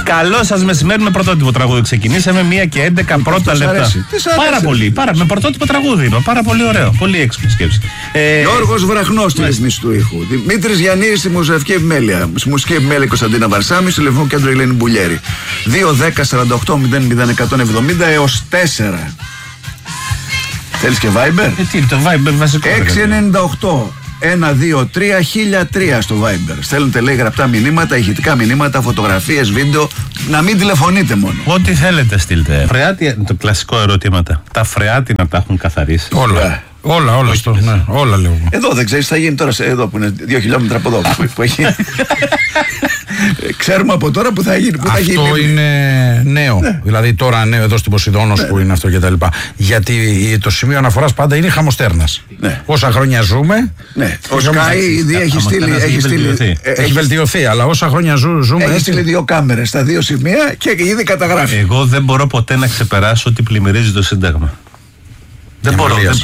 Καλό σας μεσημέρι με πρωτότυπο τραγούδι. Ξεκινήσαμε 1:11 πρώτα λεπτά. Πάρα πολύ. Με πρωτότυπο τραγούδι είπα. Πάρα πολύ ωραίο. Πολύ έξυπνη σκέψη. Γιώργος Βραχνός στη ρύθμιση του ήχου. Δημήτρης Γιαννίδης στη μουσική επιμέλεια. Στη μουσική επιμέλεια Κωνσταντίνα Βαρσάμι. Στο τηλεφωνικό κέντρο Ελένη Μπουλιέρη. 2-10-48-00-170 έως 4. Θέλεις και Viber? Τι, το Viber βασικό. 698 1-2-3 1003 στο Viber. Στέλνετε, λέει, γραπτά μηνύματα, ηχητικά μηνύματα, φωτογραφίες, βίντεο. Να μην τηλεφωνείτε μόνο. Ό,τι θέλετε στείλτε. Φρεάτια, το κλασικό ερωτήματα. Τα φρεάτινα τα έχουν καθαρίσει? Όλα. Όλα λέω. Εδώ δεν ξέρεις, θα γίνει τώρα εδώ που είναι 2 χιλιόμετρα από εδώ που έχει. Ξέρουμε από τώρα που θα γίνει. Αυτό είναι νέο. Ναι. Δηλαδή τώρα νέο εδώ στην Ποσειδώνος που είναι αυτό και τα λοιπά. Γιατί το σημείο αναφοράς πάντα είναι χαμοστέρνας. Ναι. Όσα χρόνια ζούμε. Ναι. Ο Sky ήδη έχει βελτιωθεί, αλλά όσα χρόνια ζούμε. Έχει στείλει 2 κάμερες στα 2 σημεία και ήδη καταγράφει. Εγώ δεν μπορώ ποτέ να ξεπεράσω ότι πλημμυρίζει το Σύνταγμα. Δεν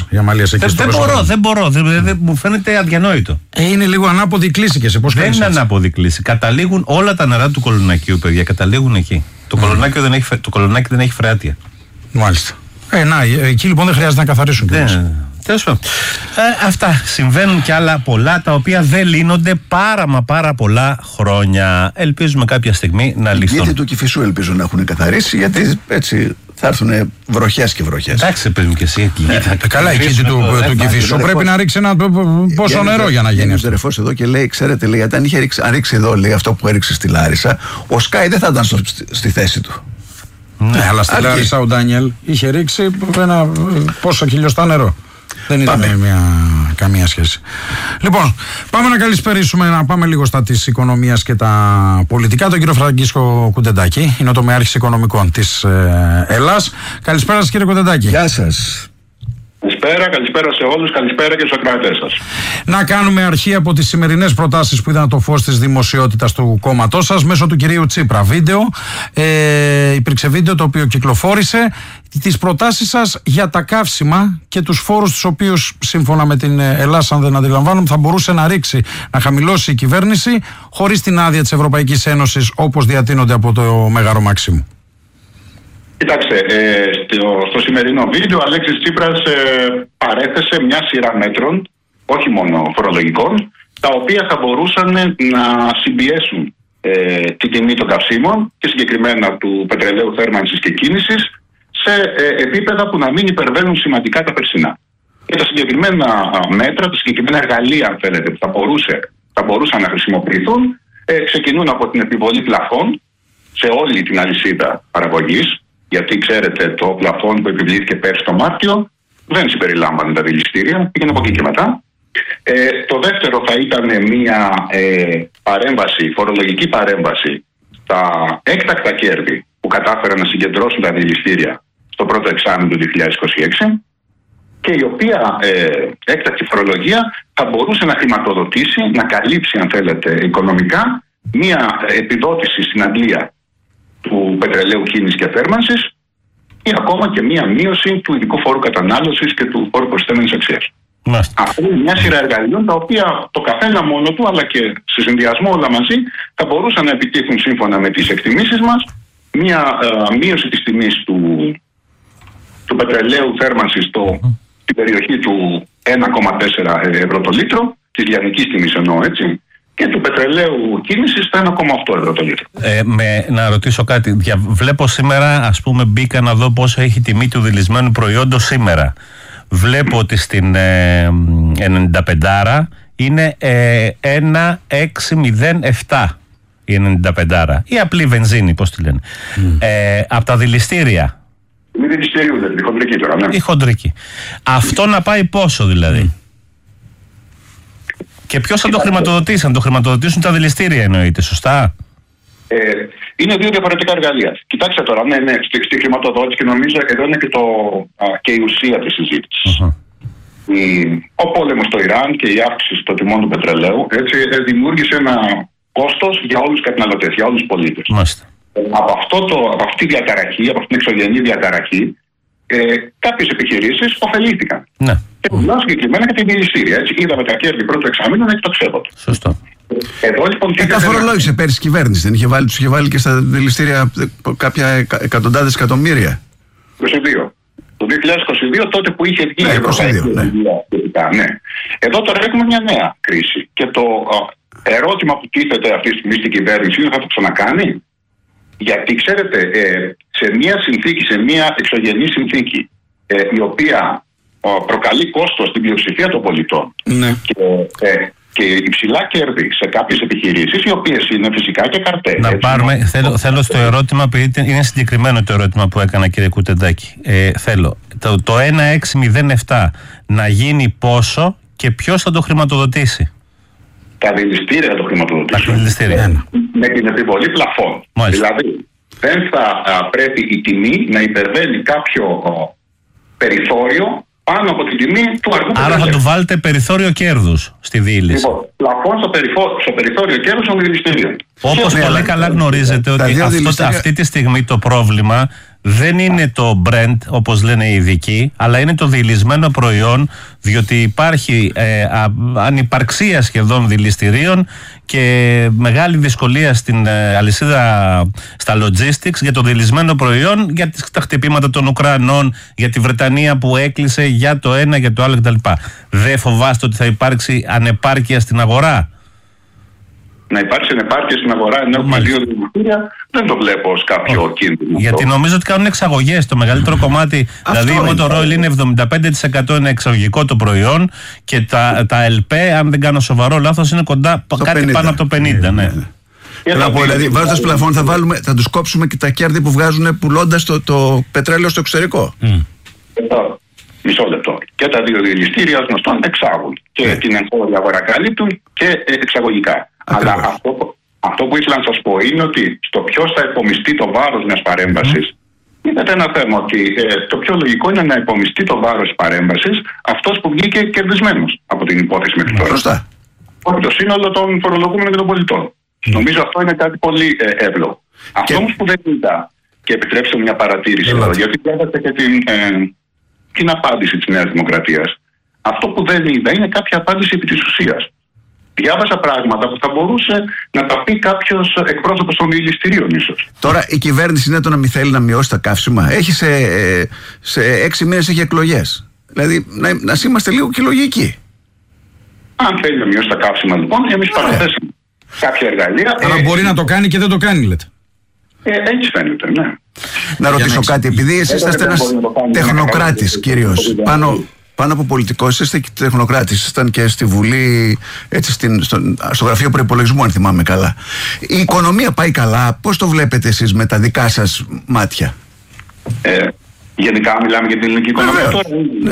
μπορώ. Μου φαίνεται αδιανόητο. Είναι λίγο ανάποδη κλίση και σε πώς δεν είναι ανάποδη κλίση. Καταλήγουν όλα τα νερά του Κολονακίου, παιδιά. Καταλήγουν εκεί. Το Κολονάκι δεν έχει φρεάτια. Μάλιστα. Εκεί λοιπόν δεν χρειάζεται να καθαρίσουν και τέλος πάντων. Αυτά συμβαίνουν και άλλα πολλά τα οποία δεν λύνονται πάρα πολλά χρόνια. Ελπίζουμε κάποια στιγμή να λυθούν. Οι κήτη του Κηφισού ελπίζω να έχουν καθαρίσει, γιατί έτσι θα έρθουν βροχές και βροχές. Εντάξει, παίρνουν και εσύ. Καλά, η κήτη του Κηφισού πρέπει να ρίξει ένα πόσο νερό για να γίνει. Ο Ζερεφός εδώ και λέει, ξέρετε, λέει, αν είχε ρίξει εδώ, λέει, αυτό που έριξε στη Λάρισα, ο Σκάι δεν θα ήταν στη θέση του. Ναι, αλλά στη Λάρισα ο Ντάνιελ είχε ρίξει ένα πόσο χιλιοστά νερό. Δεν ήταν καμία σχέση. Λοιπόν, πάμε να καλησπερίσουμε, να πάμε λίγο στα της οικονομίας και τα πολιτικά. Τον κύριο Φραγκίσκο Κουντεντάκη, είναι ο τομεάρχης οικονομικών της Ελλάς. Καλησπέρα σας, κύριε Κουντεντάκη. Γεια σας. Καλησπέρα σε όλους, καλησπέρα και στους ακροατές σας. Να κάνουμε αρχή από τις σημερινές προτάσεις που είδαν το φως της δημοσιότητας του κόμματός σας μέσω του κυρίου Τσίπρα. Υπήρξε βίντεο το οποίο κυκλοφόρησε. Τις προτάσεις σας για τα καύσιμα και τους φόρους τους οποίους σύμφωνα με την Ελλάδα, αν δεν αντιλαμβάνομαι, θα μπορούσε να ρίξει, να χαμηλώσει η κυβέρνηση χωρίς την άδεια της Ευρωπαϊκής Ένωσης, όπως διατείνονται από το Μέγαρο Μαξίμου. Κοιτάξτε, στο σημερινό βίντεο ο Αλέξης Τσίπρας παρέθεσε μια σειρά μέτρων, όχι μόνο φορολογικών, τα οποία θα μπορούσαν να συμπιέσουν την τιμή των καυσίμων και συγκεκριμένα του πετρελαίου θέρμανσης και κίνησης σε επίπεδα που να μην υπερβαίνουν σημαντικά τα περσινά. Και τα συγκεκριμένα μέτρα, τα συγκεκριμένα εργαλεία, αν θέλετε, που θα μπορούσαν να χρησιμοποιηθούν, ξεκινούν από την επιβολή πλαφών σε όλη την αλυσίδα παραγωγής. Γιατί ξέρετε, το πλαφόν που επιβλήθηκε πέρσι το Μάρτιο δεν συμπεριλάμβανε τα δηληστήρια, πήγαινε από εκεί και μετά. Το δεύτερο θα ήταν μια φορολογική παρέμβαση στα έκτακτα κέρδη που κατάφεραν να συγκεντρώσουν τα δηληστήρια στο πρώτο εξάμηνο του 2026 και η οποία έκτακτη φορολογία θα μπορούσε να χρηματοδοτήσει, να καλύψει, αν θέλετε, οικονομικά μια επιδότηση στην αντλία του πετρελαίου κίνησης και θέρμανσης ή ακόμα και μία μείωση του ειδικού φόρου κατανάλωσης και του φόρου προσθέμενης αξίας. Αυτή είναι μια σειρά εργαλείων τα οποία το καθένα μόνο του αλλά και σε συνδυασμό όλα μαζί θα μπορούσαν να επιτύχουν σύμφωνα με τις εκτιμήσεις μας μια μείωση της τιμής του πετρελαίου θέρμανσης στην περιοχή του 1,4 ευρώ το λίτρο, της λιανικής τιμής εννοώ έτσι, και του πετρελαίου κίνησης στα 1,8 ευρώ το λίτρο. Να ρωτήσω κάτι. Βλέπω σήμερα, ας πούμε, μπήκα να δω πόσο έχει τιμή του δηλισμένου προϊόντος σήμερα. Βλέπω ότι στην 95 είναι 1,607 η 95 ή απλή βενζίνη, πώς τη λένε. Από τα δηληστήρια. Είναι δηληστηρίου, δηλαδή, η χοντρική τώρα, ναι. Η χοντρική. Αυτό να πάει πόσο δηλαδή? Και ποιος θα το χρηματοδοτήσει? Αν το χρηματοδοτήσουν τα δηληστήρια εννοείται, σωστά? Είναι δύο διαφορετικά εργαλεία. Κοιτάξτε τώρα, ναι, στη χρηματοδότηση και νομίζω εδώ είναι και η ουσία της συζήτησης. Ο πόλεμος στο Ιράν και η αύξηση των τιμών του πετρελαίου δημιούργησε ένα κόστος για όλους τους καταναλωτές, για όλους τους πολίτες. Από αυτή τη διαταραχή, από αυτήν την εξωγενή διαταραχή, κάποιες επιχειρήσεις ωφελήθηκαν. Ναι. Και μιλάω συγκεκριμένα για την δηληστήρια. Έτσι, είδαμε τα κέρδη πρώτου εξαμήνου να εκτοξεύονται. Σωστό. Εδώ λοιπόν. Τα φορολόγησε πέρυσι η κυβέρνηση, δεν είχε βάλει, τους είχε βάλει και στα δηληστήρια κάποια εκατοντάδες εκατομμύρια. 22. Το 2022, τότε που είχε βγει η Ευρωπαϊκή ναι. Εδώ τώρα έχουμε μια νέα κρίση. Και το ερώτημα που τίθεται αυτή τη στιγμή στην κυβέρνηση είναι θα το ξανακάνει. Γιατί ξέρετε, σε μια συνθήκη, σε μια εξωγενή συνθήκη, η οποία προκαλεί κόστος στην πλειοψηφία των πολιτών και υψηλά κέρδη σε κάποιες επιχειρήσεις, οι οποίες είναι φυσικά και καρτέλ. Να πάρουμε, θέλω στο ερώτημα, επειδή είναι συγκεκριμένο το ερώτημα που έκανα, κύριε Κουτεντάκη. Θέλω το 1607 να γίνει πόσο και ποιος θα το χρηματοδοτήσει? Τα δηληστήρια το χρηματοδοτήσουν. Με την επιβολή πλαφών. Δηλαδή, δεν θα πρέπει η τιμή να υπερβαίνει κάποιο περιθώριο πάνω από την τιμή του αργού. Άρα θα του βάλετε περιθώριο κέρδους στη δίληση. Λοιπόν, πλαφών στο περιθώριο κέρδους των δηληστήριων. Όπως πολύ καλά γνωρίζετε ότι αυτή τη στιγμή το πρόβλημα δεν είναι το Brent, όπως λένε οι ειδικοί, αλλά είναι το δειλισμένο προϊόν, διότι υπάρχει ανυπαρξία σχεδόν δηληστηρίων και μεγάλη δυσκολία στην αλυσίδα, στα logistics για το δειλισμένο προϊόν, για τα χτυπήματα των Ουκρανών, για τη Βρετανία που έκλεισε, για το ένα, για το άλλο κτλ. Δεν φοβάστε ότι θα υπάρξει ανεπάρκεια στην αγορά? Να υπάρξει ανεπάρκεια στην αγορά ενώ έχουμε δύο δηληστήρια, δεν το βλέπω ως κάποιο κίνδυνο. Γιατί νομίζω ότι κάνουν εξαγωγές. Το μεγαλύτερο κομμάτι, δηλαδή η Motorola είναι 75% είναι εξαγωγικό το προϊόν και τα LP, αν δεν κάνω σοβαρό λάθος, είναι κοντά κάτι 50. Πάνω από το 50. Ναι. Δηλαδή, βάζοντας πλαφόν, θα τους κόψουμε και τα κέρδη που βγάζουν πουλώντας το πετρέλαιο στο εξωτερικό. Μισό λεπτό. Και τα δύο δηληστήρια ως γνωστόν εξάγουν. Και την εγχώρια αγορά καλύπτουν και εξαγωγικά. Αλλά αυτό που ήθελα να σας πω είναι ότι στο ποιος θα υπομειστεί το βάρος μιας παρέμβασης, είναι ένα θέμα ότι το πιο λογικό είναι να υπομειστεί το βάρος της παρέμβασης αυτός που βγήκε κερδισμένος από την υπόθεση μέχρι τώρα. Σωστά. Όχι το σύνολο των φορολογούμενων και των πολιτών. Νομίζω αυτό είναι κάτι πολύ εύλογο. Αυτό όμως που δεν είδα, και επιτρέψτε μια παρατήρηση εδώ, γιατί διάβασα και την απάντηση της Νέας Δημοκρατίας. Αυτό που δεν είδα είναι κάποια απάντηση επί της ουσίας. Διάβασα πράγματα που θα μπορούσε να τα πει κάποιος εκπρόσωπος των δηληστηρίων ίσως. Τώρα η κυβέρνηση είναι το να μην θέλει να μειώσει τα καύσιμα. Έχει σε 6 μήνες έχει εκλογές. Δηλαδή να είμαστε λίγο και λογικοί. Αν θέλει να μειώσει τα καύσιμα λοιπόν, εμείς παραθέσουμε κάποια εργαλεία. Αλλά μπορεί να το κάνει και δεν το κάνει, λέτε. Έτσι φαίνεται, ναι. Να ρωτήσω κάτι, επειδή εσείς είστε ένας τεχνοκράτης κυρίως, πάνω από πολιτικός, είστε και τεχνοκράτης, ήσασταν και στη Βουλή, έτσι, στο γραφείο προϋπολογισμού, αν θυμάμαι καλά. Η οικονομία πάει καλά, πώς το βλέπετε εσείς με τα δικά σας μάτια? Γενικά μιλάμε για την ελληνική οικονομία τώρα.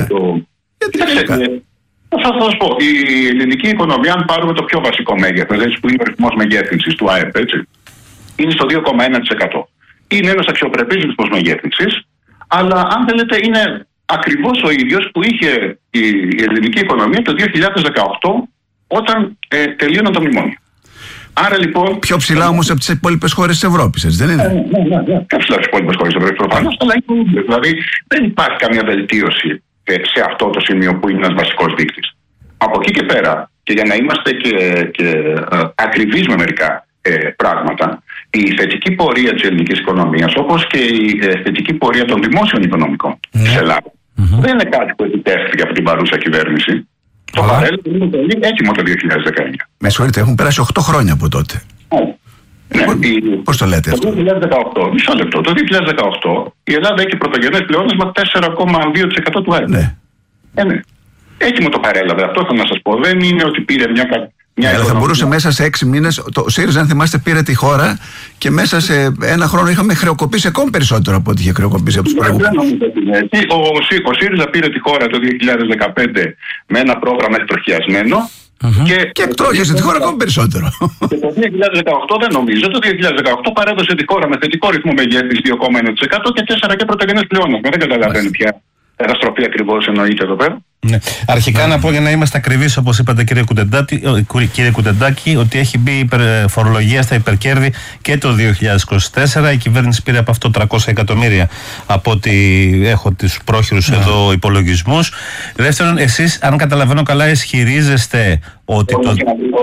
Θα σας πω, η ελληνική οικονομία, αν πάρουμε το πιο βασικό μέγεθος, που είναι ο ρυθμός μεγέθυνσης του ΑΕΠ, έτσι, είναι στο 2,1%. Είναι ένας αξιοπρεπής ρυθμός μεγέθυνσης, αλλά αν θέλετε είναι ακριβώς ο ίδιος που είχε η ελληνική οικονομία το 2018 όταν τελείωνε το μνημόνιο. Άρα λοιπόν. Πιο ψηλά όμως από τις υπόλοιπες χώρες της Ευρώπης, έτσι δεν είναι? Ναι. Πιο ψηλά από τις υπόλοιπες χώρες της Ευρώπης προφανώς, αλλά είναι ίδιο. Δηλαδή δεν υπάρχει καμία βελτίωση σε αυτό το σημείο που είναι ένας βασικός δείκτης. Από εκεί και πέρα, και για να είμαστε και ακριβείς με μερικά πράγματα, η θετική πορεία της ελληνικής οικονομίας, όπως και η θετική πορεία των δημόσιων οικονομικών της Ελλάδας, δεν είναι κάτι που επιτεύχθηκε από την παρούσα κυβέρνηση. Το παρέλθον είναι πολύ έτοιμο το 2019. Με συγχωρείτε, έχουν περάσει 8 χρόνια από τότε. Πώς το λέτε αυτό? Το 2018, μισό λεπτό, το 2018 η Ελλάδα έχει πρωτογενές πλεόνασμα 4,2% του ΑΕΠ. Ναι. Έτοιμο το παρέλαβε. Αυτό θέλω να σας πω. Δεν είναι ότι πήρε μια αλλά θα μπορούσε μέσα σε 6 μήνες, το ΣΥΡΙΖΑ, αν θυμάστε, πήρε τη χώρα και μέσα σε ένα χρόνο είχαμε χρεοκοπήσει ακόμη περισσότερο από ό,τι είχε χρεοκοπήσει από τους προηγούμενους. Ο ΣΥΡΙΖΑ πήρε τη χώρα το 2015 με ένα πρόγραμμα εκτροχιασμένο. Και εκτρόχιασε τη χώρα ακόμη περισσότερο. Και το 2018 δεν νομίζω. Το 2018 παρέδωσε τη χώρα με θετικό ρυθμό μεγέθυνσης 2,1% και 4 και πρωτογενές πλεόνασμα. Δεν καταλαβαίνει πια καταστροφή ακριβώς εννοείται εδώ πέρα. Ναι. Αρχικά να πω, για να είμαστε ακριβείς, όπως είπατε κύριε Κουτεντάκη, ότι έχει μπει φορολογία στα υπερκέρδη και το 2024. Η κυβέρνηση πήρε από αυτό 300 εκατομμύρια από ότι έχω τους πρόχειρους εδώ υπολογισμούς. Δεύτερον, εσείς, αν καταλαβαίνω καλά, ισχυρίζεστε ότι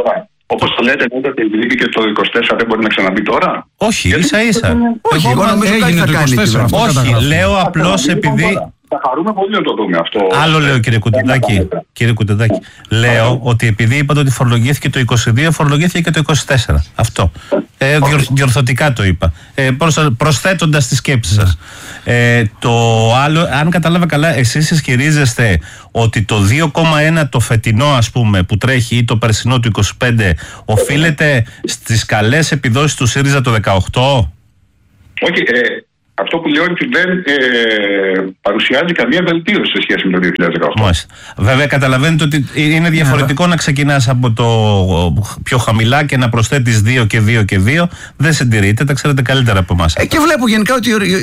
Όπως το λέτε, ότι επειδή και το 24 δεν μπορεί να ξαναμπεί τώρα. Όχι, ίσα-ίσα. Όχι, εγώ νομίζω κάτι θα κάνει. Όχι, λέω απλώς επειδή. Θα χαρούμε πολύ να το δούμε αυτό. Άλλο λέω, κύριε Κουτεντάκη. Λέω ότι επειδή είπατε ότι φορολογήθηκε το 22, φορολογήθηκε και το 24. Αυτό. Διορθωτικά το είπα. Προσθέτοντας τη σκέψη σας. Το άλλο, αν κατάλαβα καλά, εσείς ισχυρίζεστε ότι το 2,1 το φετινό, ας πούμε, που τρέχει, ή το περσινό του 25, οφείλεται στις καλές επιδόσεις του ΣΥΡΙΖΑ το 18? Όχι, αυτό που λέω είναι ότι δεν παρουσιάζει καμία βελτίωση σε σχέση με το 2018. Μάλιστα. Βέβαια, καταλαβαίνετε ότι είναι διαφορετικό να ξεκινάς από το πιο χαμηλά και να προσθέτεις 2 και 2 και 2. Δεν συντηρείται, τα ξέρετε καλύτερα από εμάς. Και βλέπω γενικά ότι